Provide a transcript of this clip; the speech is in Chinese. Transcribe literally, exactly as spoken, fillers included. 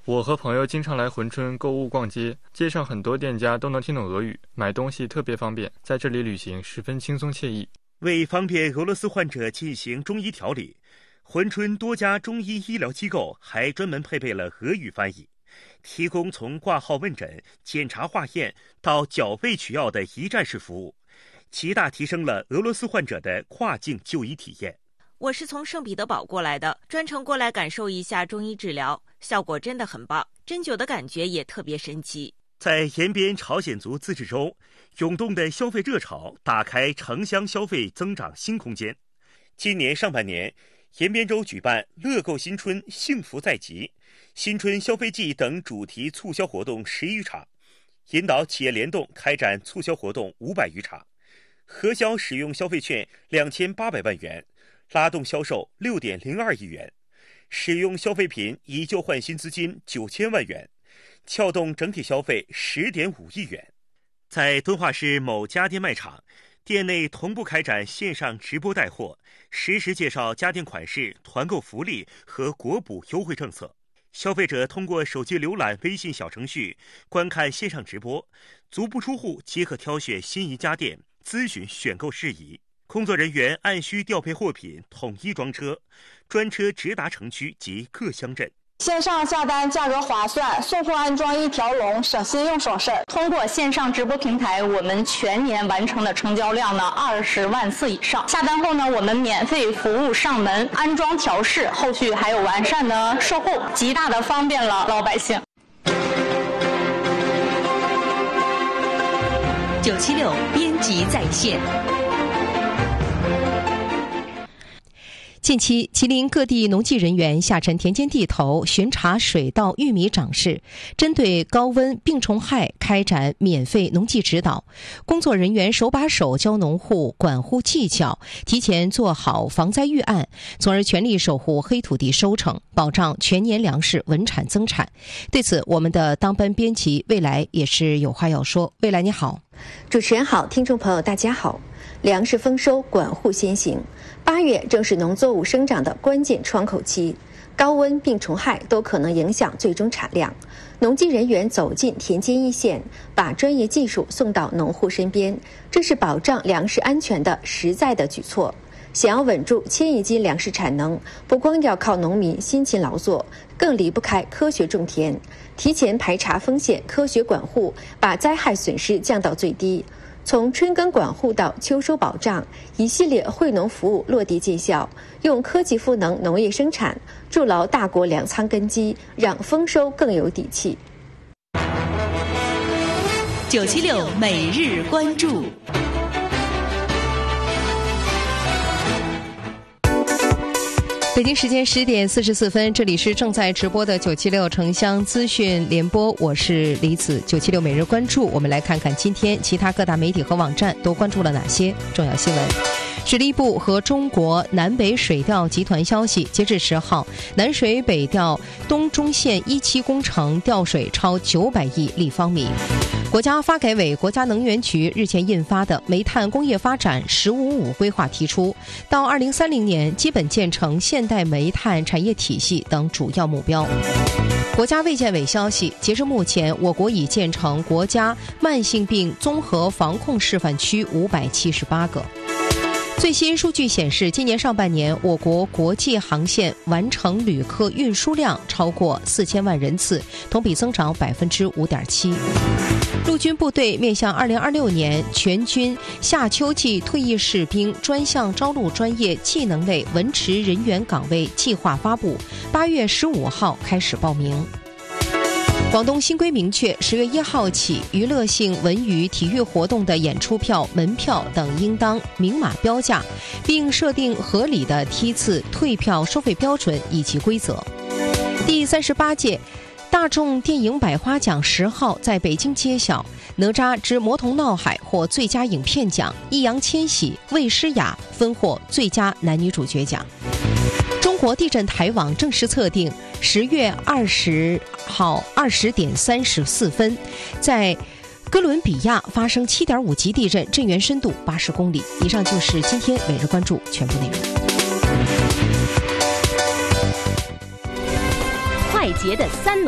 我和朋友经常来珲春购物逛街，街上很多店家都能听懂俄语，买东西特别方便，在这里旅行十分轻松惬意。 为方便俄罗斯患者进行中医调理，珲春多家中医医疗机构还专门配备了俄语翻译，提供从挂号问诊、检查化验到缴费取药的一站式服务，极大提升了俄罗斯患者的跨境就医体验。 我是从圣彼得堡过来的，专程过来感受一下中医治疗，效果真的很棒，针灸的感觉也特别神奇。 在延边朝鲜族自治州，涌动的消费热潮打开城乡消费增长新空间。今年上半年，延边州举办乐购新春、幸福在即、新春消费季等主题促销活动十余场，引导企业联动开展促销活动五百余场，核销使用消费券两千八百万元，拉动销售六点零二亿元，使用消费品以旧换新资金九千万元，撬动整体消费十点五亿元。在敦化市某家电卖场，店内同步开展线上直播带货，实时介绍家电款式、团购福利和国补优惠政策。消费者通过手机浏览微信小程序，观看线上直播，足不出户即可挑选心仪家电，咨询选购事宜。工作人员按需调配货品，统一装车，专车直达城区及各乡镇。 线上下单价格划算，送货安装一条龙，省心又省事儿。通过线上直播平台，我们全年完成的成交量呢二十万次以上。下单后呢，我们免费服务上门安装调试，后续还有完善的售后，极大的方便了老百姓。 九七六编辑在线。近期，吉林各地农技人员下沉田间地头巡查水稻、玉米长势，针对高温、病虫害开展免费农技指导。工作人员手把手教农户管护技巧，提前做好防灾预案，从而全力守护黑土地收成，保障全年粮食稳产增产。对此，我们的当班编辑未来也是有话要说。未来你好。 主持人好，听众朋友大家好。粮食丰收，管护先行。八月正是农作物生长的关键窗口期，高温、病虫害都可能影响最终产量。农技人员走进田间一线，把专业技术送到农户身边，这是保障粮食安全的实在的举措。想要稳住千亿斤粮食产能，不光要靠农民辛勤劳作，更离不开科学种田，提前排查风险，科学管护，把灾害损失降到最低。从春耕管护到秋收保障，一系列惠农服务落地见效，用科技赋能农业生产，筑牢大国粮仓根基，让丰收更有底气。 九七六每日关注。北京时间十点四十四分，这里是正在直播的九七六城乡资讯联播，我是李子。九七六每日关注，我们来看看今天其他各大媒体和网站都关注了哪些重要新闻。水利部和中国南北水调集团消息，截至十号，南水北调东中线一期工程调水超九百亿立方米。国家发改委、国家能源局日前印发的《煤炭工业发展“十五五”规划》提出，到二零三零年基本建成现代煤炭产业体系等主要目标。国家卫健委消息，截至目前，我国已建成国家慢性病综合防控示范区五百七十八个。最新数据显示，今年上半年，我国国际航线完成旅客运输量超过四千万人次，同比增长百分之五点七。陆军部队面向二零二六年全军夏秋季退役士兵专项招录专业技能类文职人员岗位计划发布，八月十五号开始报名。广东新规明确，十月一号起，娱乐性文娱体育活动的演出票、门票等应当明码标价，并设定合理的梯次退票收费标准以及规则。第三十八届大众电影百花奖十号在北京揭晓，哪吒之魔童闹海获最佳影片奖，易烊千玺、魏诗雅分获最佳男女主角奖。中国地震台网正式测定，十月二十号二十点三十四分，在哥伦比亚发生七点五级地震，震源深度八十公里。以上就是今天每日关注全部内容。 快捷的三